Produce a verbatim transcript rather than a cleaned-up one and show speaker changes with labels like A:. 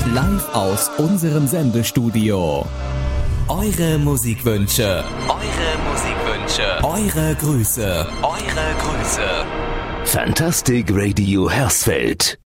A: Live aus unserem Sendestudio. Eure Musikwünsche. Eure Musikwünsche. Eure Grüße. Eure Grüße.
B: Fantastic Radio Hersfeld.